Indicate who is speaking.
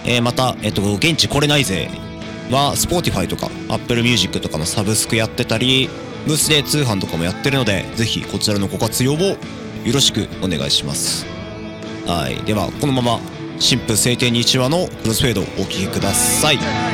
Speaker 1: また、現地来れないぜは Spotify とか Apple Music とかのサブスクやってたり、ブースで通販とかもやってるので、ぜひこちらのご活用をよろしくお願いします。はい。では、このまま、新婦晴天日話のクロスフェードをお聴きください。